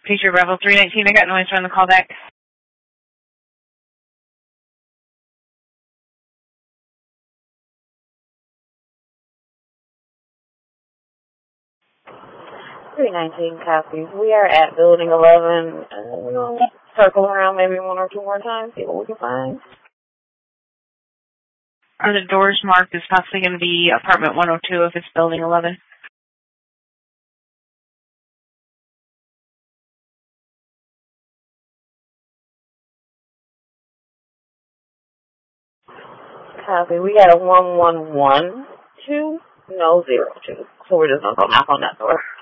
Teacher Rebel 319, I got noise on the callback. Copy. We are at Building 11. We're going to circle around maybe one or two more times, see what we can find. Are the doors marked as possibly going to be apartment 102 if it's Building 11? Copy. We got a 1112, no 02. So we're just going to go knock on that door.